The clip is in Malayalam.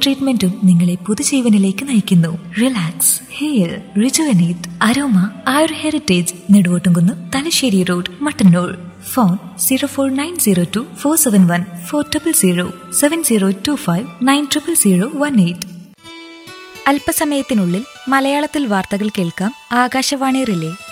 ട്രീറ്റ്മെന്റും നിങ്ങളെ പുതുജീവനിലേക്ക് നയിക്കുന്നു. Relax, heal, rejuvenate. അരോമ ആയുർ heritage, Neduvottumkunnu, Thalassery road, Mattannur. Phone 04902471400 7025900118. അല്പസമയത്തിനുള്ളിൽ മലയാളത്തിൽ വാർത്തകൾ കേൾക്കാം. ആകാശവാണി റിലേ.